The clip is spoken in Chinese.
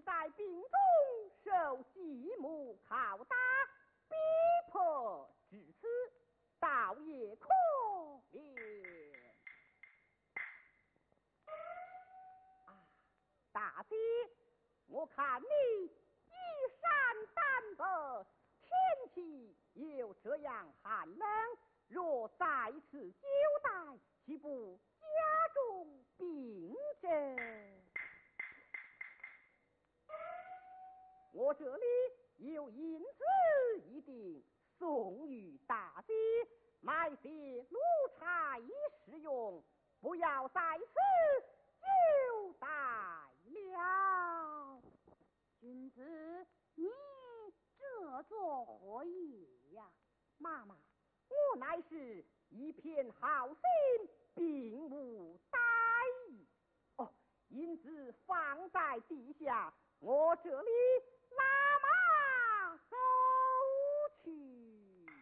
在病中受继母拷打，逼迫至此，倒也可怜。大姐，我看你衣衫单薄，天气又这样寒冷，若再次久待，岂不加重病症？我这里有银子一锭，送与大姐，买些炉柴食用，不要在此久待了。 君子，你这作何意呀？ 妈妈，我乃是一片好心，并无歹意。哦，银子放在地下，我这里哪